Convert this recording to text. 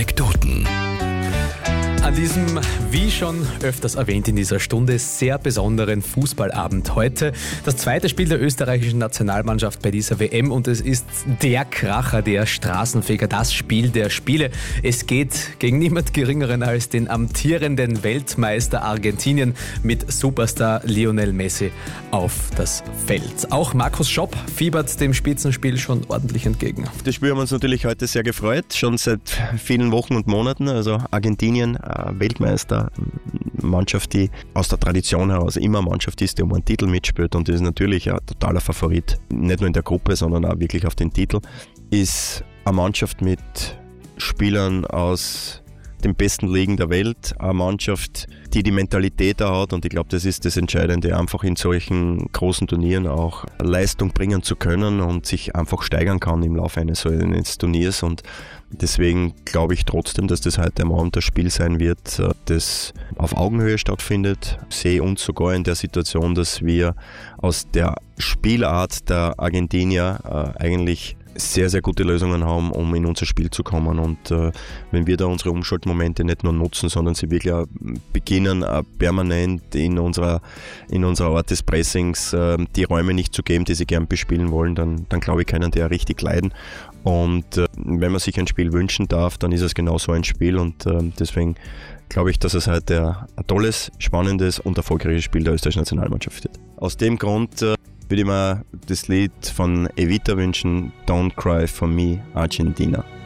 Anekdoten. An diesem, wie schon öfters erwähnt in dieser Stunde, sehr besonderen Fußballabend heute. Das zweite Spiel der österreichischen Nationalmannschaft bei dieser WM und es ist der Kracher, der Straßenfeger, das Spiel der Spiele. Es geht gegen niemand Geringeren als den amtierenden Weltmeister Argentinien mit Superstar Lionel Messi auf das Feld. Auch Markus Schopp fiebert dem Spitzenspiel schon ordentlich entgegen. Das Spiel haben wir uns natürlich heute sehr gefreut, schon seit vielen Wochen und Monaten. Also Argentinien, Weltmeister, Mannschaft, die aus der Tradition heraus immer eine Mannschaft ist, die um einen Titel mitspielt und das ist natürlich ein totaler Favorit. Nicht nur in der Gruppe, sondern auch wirklich auf den Titel. Ist eine Mannschaft mit Spielern aus den besten Ligen der Welt, eine Mannschaft, die die Mentalität da hat und ich glaube, das ist das Entscheidende, einfach in solchen großen Turnieren auch Leistung bringen zu können und sich einfach steigern kann im Laufe eines Turniers und deswegen glaube ich trotzdem, dass das heute am Abend das Spiel sein wird, das auf Augenhöhe stattfindet. Sehe uns sogar in der Situation, dass wir aus der Spielart der Argentinier eigentlich sehr, sehr gute Lösungen haben, um in unser Spiel zu kommen. Und wenn wir da unsere Umschaltmomente nicht nur nutzen, sondern sie wirklich beginnen, permanent in unserer Art des Pressings die Räume nicht zu geben, die sie gern bespielen wollen, dann glaube ich, können die ja richtig leiden. Und wenn man sich ein Spiel wünschen darf, dann ist es genau so ein Spiel. Und deswegen glaube ich, dass es heute ein tolles, spannendes und erfolgreiches Spiel der österreichischen Nationalmannschaft wird. Aus dem Grund würde ich mir das Lied von Evita wünschen, Don't Cry for Me, Argentina.